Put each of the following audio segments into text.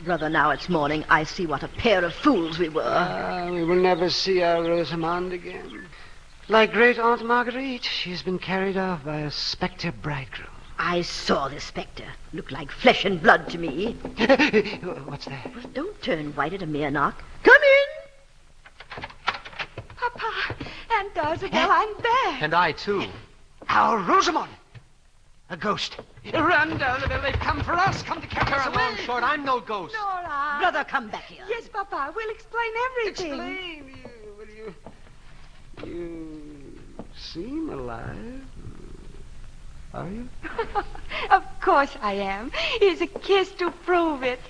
Brother, now it's morning. I see what a pair of fools we were. We will never see our Rosamond again. Like great Aunt Marguerite, she has been carried off by a spectre bridegroom. I saw the spectre. Looked like flesh and blood to me. What's that? Well, don't turn white at a mere knock. Come in! Papa, Aunt Dozabel, I'm back. And I, too. Our Rosamond! A ghost. Run, Dozabel, they've come for us. Come to carry us Carol, I'm away. short. I'm no ghost. Nora. Brother, come back here. Yes, Papa, we'll explain everything. Explain. You seem alive. Are you? Of course I am. Here's a kiss to prove it.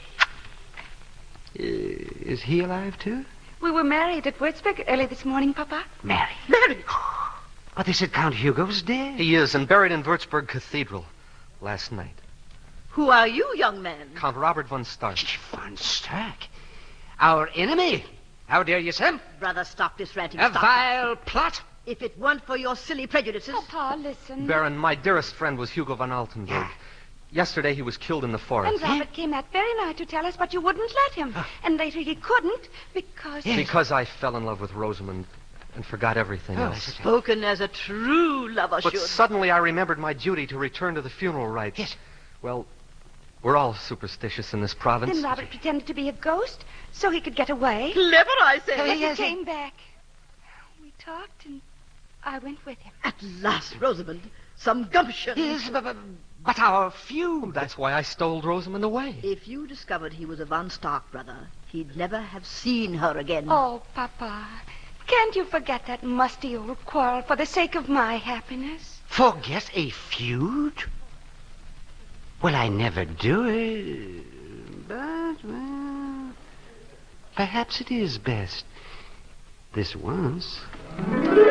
Is he alive, too? We were married at Würzburg early this morning, Papa. Mary. But they said Count Hugo's dead. He is, and buried in Würzburg Cathedral last night. Who are you, young man? Count Robert von Stark. Von Stark? Our enemy? How dare you, Sam? Brother, stop this ranting. A Stop vile plot? If it weren't for your silly prejudices... Papa, listen. Baron, my dearest friend was Hugo von Altenburg. Yesterday he was killed in the forest. And Robert came that very night to tell us, but you wouldn't let him. And later he couldn't because... Yes. Because I fell in love with Rosamond and forgot everything else. Spoken as a true lover But should. suddenly I remembered my duty to return to the funeral rites. Yes. Well, we're all superstitious in this province. Then Robert pretended to be a ghost so he could get away. Clever, I say. But yes, he came back. We talked and I went with him. At last, Rosamond. Some gumption. Yes, but our feud. That's why I stole Rosamond away. If you discovered he was a Von Stark, brother, he'd never have seen her again. Oh, Papa, can't you forget that musty old quarrel for the sake of my happiness? Forget a feud? Well, I never do it. But, well, perhaps it is best. This once.